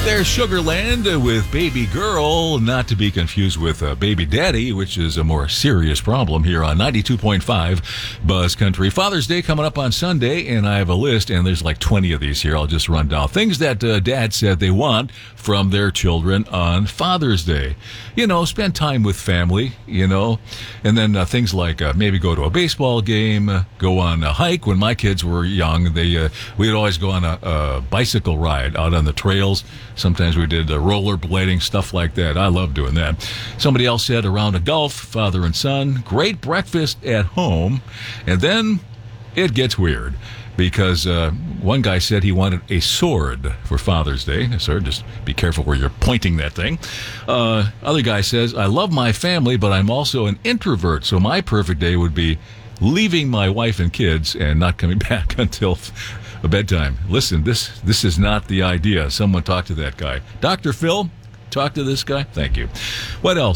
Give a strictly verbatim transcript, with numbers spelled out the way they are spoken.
There's Sugarland uh, with Baby Girl, not to be confused with uh, Baby Daddy, which is a more serious problem here on ninety-two point five Buzz Country. Father's Day coming up on Sunday, and I have a list, and there's like twenty of these here. I'll just run down. Things that uh, Dad said they want from their children on Father's Day. You know, spend time with family, you know, and then uh, things like uh, maybe go to a baseball game, uh, go on a hike. When my kids were young, they uh, we'd always go on a, a bicycle ride out on the trails. Sometimes we did uh, rollerblading, stuff like that. I love doing that. Somebody else said around a golf, father and son, great breakfast at home. And then it gets weird because uh, one guy said he wanted a sword for Father's Day. Sir, just be careful where you're pointing that thing. Uh, other guy says, I love my family, but I'm also an introvert, so my perfect day would be leaving my wife and kids and not coming back until bedtime. Listen, this this is not the idea. Someone talk to that guy. Doctor Phil, talk to this guy. Thank you. What else?